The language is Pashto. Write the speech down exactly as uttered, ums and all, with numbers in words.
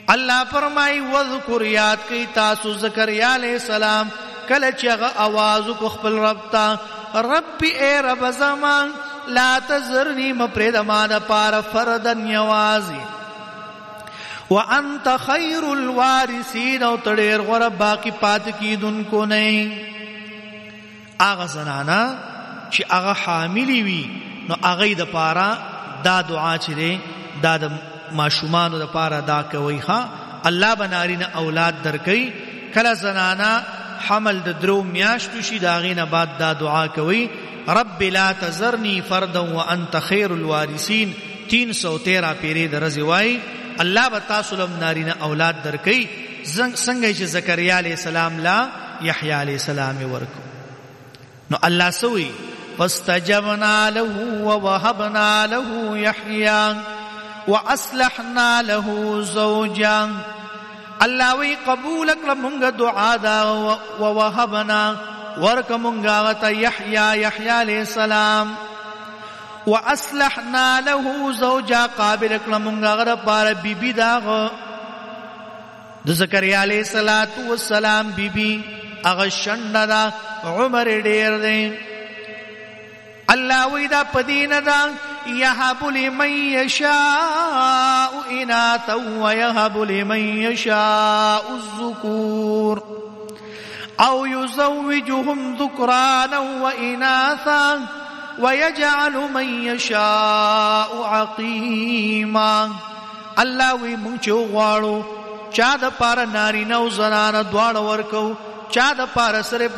الله فرمای وذکر یاد کی تاسو زکریا علیہ السلام کله چې هغه आवाज کو خپل رب ته رب اے رب زمان لا تذرنی مپرید ما د پار فردن یوازی وانت خیر الوارثین او تډیر غره باقی پات کیدونکو نه هغه زنانا چې هغه حاملی وي نو هغه د پاره دا دعا چې ده دا د ماشومانو د پاره دا کوي ها الله بنارینه اولاد درکې کله زنانا حمل د درو میاشتو شي دا غینه بعد دا دعا کوي رب لا تذرنی فردا وانت خیر الوارثین تین سو تیرہ پیری درځي وای الله بتا سلام نارینه اولاد درکې څنګه چې زکریا علیہ السلام لا یحیی علیہ السلام ورکو نو الله سوی فاستجبنا له ووهبنا له يحيى واصلحنا له زوجا الله وی قبول کړه دعا دا ووهبنا ورک مونږه وت يحيى يحيى عليه السلام واصلحنا له زوجا قابل کړه مونږه غره پار بیبي دا د زکریا علیہ الصلوۃ والسلام بیبي اغه شنده دا عمر ډیر دی الله ویدا پدین دا یهب لمن یشاء اناثا ويهب لمن يشاء الذکور او يزوجهم ذکرانا واناثا ويجعل من يشاء عقیما الله وی مونږ غواړو چا د پار ناری نو زنانه دواړه ورکو چا د پار صرف